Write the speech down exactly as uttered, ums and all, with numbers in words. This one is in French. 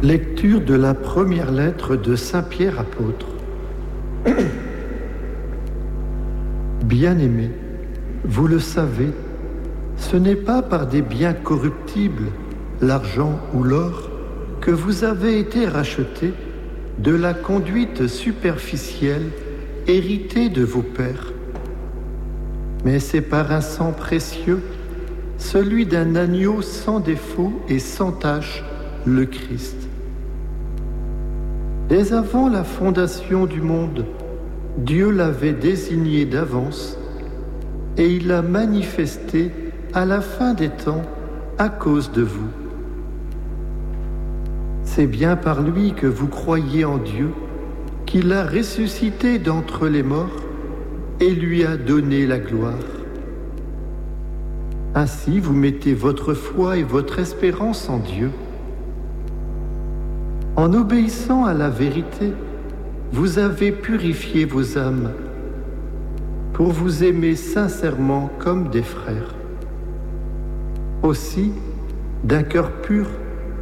Lecture de la première lettre de Saint Pierre apôtre. Bien-aimés, vous le savez, ce n'est pas par des biens corruptibles, l'argent ou l'or, que vous avez été rachetés de la conduite superficielle héritée de vos pères. Mais c'est par un sang précieux, celui d'un agneau sans défaut et sans tache, le Christ. Dès avant la fondation du monde, Dieu l'avait désigné d'avance et il l'a manifesté à la fin des temps à cause de vous. C'est bien par lui que vous croyez en Dieu, qu'il l'a ressuscité d'entre les morts et lui a donné la gloire. Ainsi, vous mettez votre foi et votre espérance en Dieu. En obéissant à la vérité, vous avez purifié vos âmes pour vous aimer sincèrement comme des frères. Aussi, d'un cœur pur,